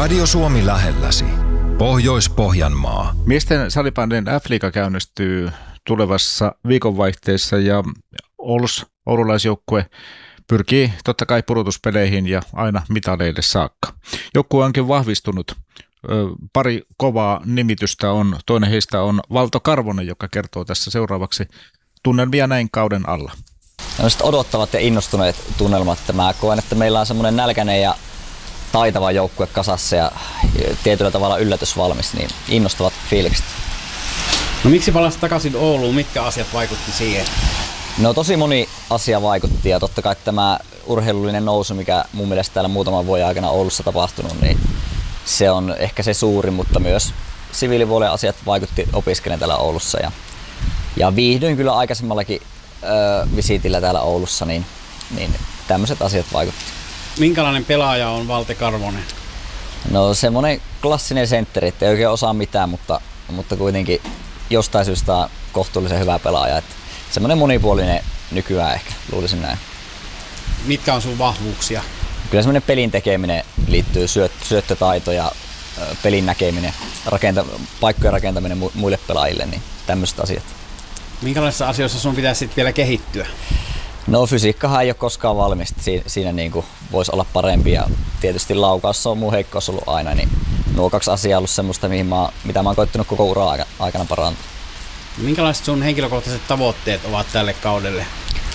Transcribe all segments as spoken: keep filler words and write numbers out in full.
Radio Suomi lähelläsi. Pohjois-Pohjanmaa. Miesten salibändin F-liiga käynnistyy tulevassa viikonvaihteessa ja Oulus, oululaisjoukkue pyrkii totta kai pudotuspeleihin ja aina mitaleille saakka. Joukkue onkin vahvistunut. Pari kovaa nimitystä on. Toinen heistä on Valto Karvonen, joka kertoo tässä seuraavaksi tunnelmia näin kauden alla. Tällaiset odottavat ja innostuneet tunnelmat. Mä koen, että meillä on semmoinen nälkäinen ja taitava joukkue kasassa ja tietyllä tavalla yllätysvalmis, niin innostavat fiilikset. No miksi palasit takaisin Ouluun? Mitkä asiat vaikutti siihen? No tosi moni asia vaikutti ja totta kai tämä urheilullinen nousu, mikä mun mielestä täällä muutaman vuoden aikana Oulussa tapahtunut, niin se on ehkä se suurin, mutta myös siviilipuolen asiat vaikutti opiskelen täällä Oulussa ja, ja viihdyin kyllä aikaisemmallakin ö, visiitillä täällä Oulussa, niin, niin tämmöiset asiat vaikutti. Minkälainen pelaaja on Valte Karvonen? No semmoinen klassinen sentteri, ettei oikein osaa mitään, mutta, mutta kuitenkin jostain syystä on kohtuullisen hyvä pelaaja. Että semmoinen monipuolinen nykyään ehkä, luulisin näin. Mitkä on sun vahvuuksia? Kyllä semmoinen pelin tekeminen liittyy syöt, syöttötaito ja pelin näkeminen, rakenta, paikkojen rakentaminen muille pelaajille, niin tämmöiset asiat. Minkälaisissa asioissa sun pitäisi sitten vielä kehittyä? No fysiikkahan ei ole koskaan valmis, siinä, siinä niin kuin voisi olla parempi ja tietysti laukaus on mun heikkous ollut aina, niin nuo kaksi asiaa on ollut semmoista, mihin mä, mitä mä oon koittanut koko uraa aikana parantaa. Minkälaiset sun henkilökohtaiset tavoitteet ovat tälle kaudelle?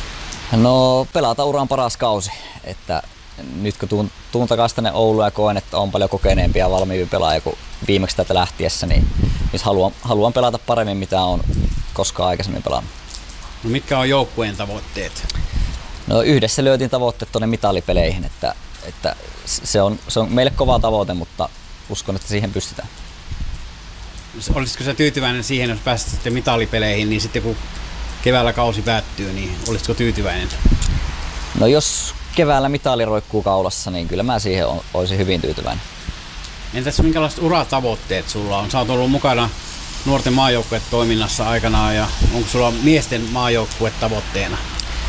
No pelata uran paras kausi, että nyt kun tuun, tuun takaisin tänne Ouluun ja koen, että on paljon kokeneempia ja valmiimpia pelaajia kuin viimeksi tätä lähtiessä, niin nyt haluan, haluan pelata paremmin mitä on koskaan aikaisemmin pelannut. No mitkä on joukkueen tavoitteet? No yhdessä lyötiin tavoitteet tuonne mitalipeleihin, että, että se, on, se on meille kova tavoite, mutta uskon, että siihen pystytään. Olisitko sä tyytyväinen siihen, jos pääsit sitten mitalipeleihin, niin sitten kun keväällä kausi päättyy, niin olisitko tyytyväinen? No jos keväällä mitali roikkuu kaulassa, niin kyllä mä siihen olisin hyvin tyytyväinen. Entäs minkälaiset uratavoitteet sulla on? Sä oot ollut mukana nuorten maajoukkuetoiminnassa aikanaan ja onko sulla miesten maajoukkue tavoitteena?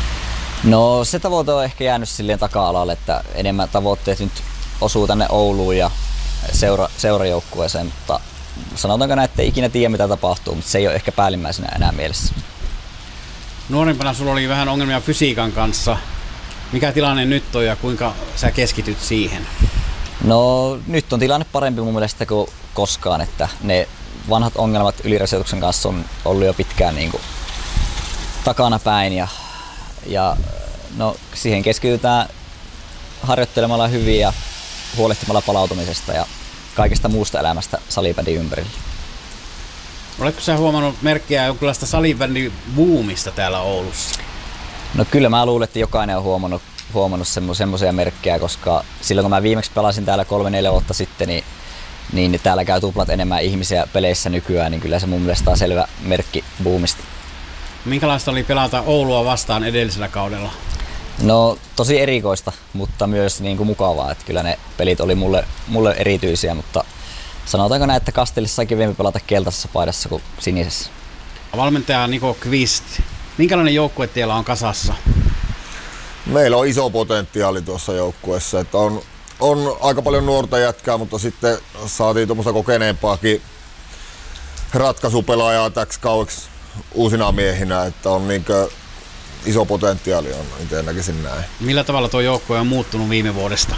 No se tavoite on ehkä jäänyt silleen taka-alalle, että enemmän tavoitteet nyt osuu tänne Ouluun ja seura, seurajoukkueeseen, mutta sanotaanko näin, että ei ikinä tiedä mitä tapahtuu, mutta se ei ole ehkä päällimmäisenä enää mielessä. Nuorempana sulla oli vähän ongelmia fysiikan kanssa. Mikä tilanne nyt on ja kuinka sä keskityt siihen? No nyt on tilanne parempi mun mielestä kuin koskaan, että ne vanhat ongelmat ylirasituksen kanssa on ollut jo pitkään niin kuin takana päin ja, ja no, siihen keskitytään harjoittelemalla hyvin ja huolehtimalla palautumisesta ja kaikesta muusta elämästä salibändin ympärillä. Oletko sä huomannut merkkejä jonkinlaista salibändin buumista täällä Oulussa? No kyllä mä luulen, että jokainen on huomannut, huomannut semmoisia merkkejä, koska silloin kun mä viimeksi pelasin täällä kolme neljä vuotta sitten, niin niin täällä käy tuplat enemmän ihmisiä peleissä nykyään, niin kyllä se mun mielestä on selvä merkki buumista. Minkälaista oli pelata Oulua vastaan edellisellä kaudella? No tosi erikoista, mutta myös niin kuin mukavaa. Että kyllä ne pelit oli mulle, mulle erityisiä, mutta sanotaanko näin, että Kastellissa sai kivempi pelata keltaisessa paidassa kuin sinisessä. Valmentaja Niko Kvist, minkälainen joukkue teillä on kasassa? Meillä on iso potentiaali tuossa joukkueessa, että on On aika paljon nuorta jätkää, mutta sitten saatiin tuommoista kokeneempaakin ratkaisupelaajaa täksi kaueksi uusina miehinä, että on niinkö iso potentiaali on, itse näkisin näin. Millä tavalla tuo joukkue on muuttunut viime vuodesta?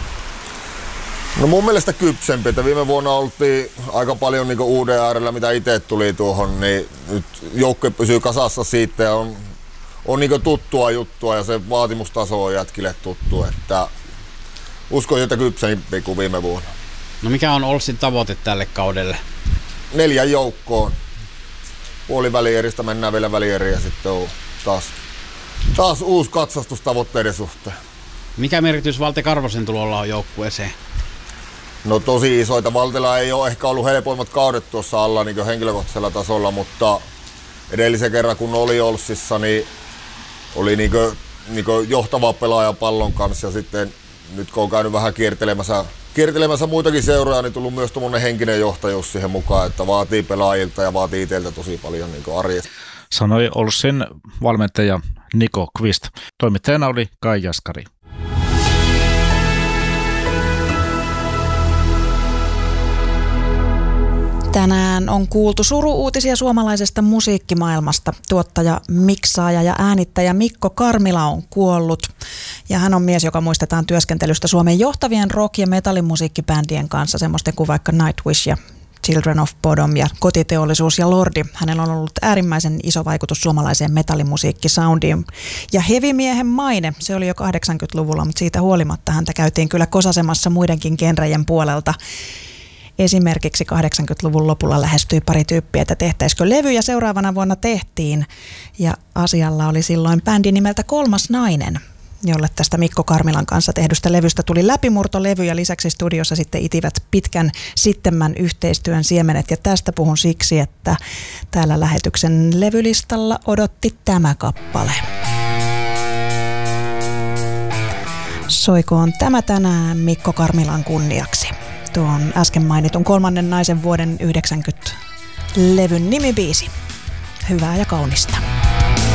No mun mielestä kypsempi, että viime vuonna oltiin aika paljon niinku uuden äärellä, mitä itse tuli tuohon, niin nyt joukkue pysyy kasassa siitä ja on, on niinku tuttua juttua ja se vaatimustaso on jätkille tuttu, että uskon, että kypsempi kuin viime vuonna. No mikä on Olssin tavoite tälle kaudelle? Neljän joukkoon. Puolivälieristä mennään vielä välieriin ja sitten on taas, taas uusi katsastus tavoitteiden suhteen. Mikä merkitys Valte Karvosen tulolla on joukkueeseen? No tosi isoita. Valtella ei ole ehkä ollut helpoimmat kaudet tuossa alla niin henkilökohtaisella tasolla, mutta edellisen kerran kun oli Olssissa, niin oli niin kuin, niin kuin johtava pelaaja pallon kanssa ja sitten nyt kun on käynyt vähän kiertelemässä, kiertelemässä muitakin seuroja, niin tullut myös tuommoinen henkinen johtajuus siihen mukaan, että vaatii pelaajilta ja vaatii itseltä tosi paljon niin kuin arjessa. Sanoi Olssin valmentaja Niko Kvist. Toimittajana oli Kai Jaskari. Tänään on kuultu suru-uutisia suomalaisesta musiikkimaailmasta. Tuottaja, miksaaja ja äänittäjä Mikko Karmila on kuollut. Ja hän on mies, joka muistetaan työskentelystä Suomen johtavien rock- ja metallimusiikkibändien kanssa, semmoisten kuin vaikka Nightwish ja Children of Bodom ja Kotiteollisuus ja Lordi. Hänellä on ollut äärimmäisen iso vaikutus suomalaiseen metallimusiikkisoundiin. Ja heavy-miehen maine, se oli jo kahdeksankymmentäluvulla, mutta siitä huolimatta häntä käytiin kyllä kosasemassa muidenkin genrejen puolelta. Esimerkiksi kahdeksankymmentäluvun lopulla lähestyi pari tyyppiä, että tehtäisikö levy, ja seuraavana vuonna tehtiin. Ja asialla oli silloin bändi nimeltä Kolmas nainen, jolle tästä Mikko Karmilan kanssa tehdystä levystä tuli läpimurtolevy, ja lisäksi studiossa sitten itivät pitkän sittemmän yhteistyön siemenet. Ja tästä puhun siksi, että täällä lähetyksen levylistalla odotti tämä kappale. Soikoon tämä tänään Mikko Karmilan kunniaksi. Tuon äsken mainitun Kolmannen naisen vuoden yhdeksänkymmentä levyn nimibiisi. Hyvää ja kaunista.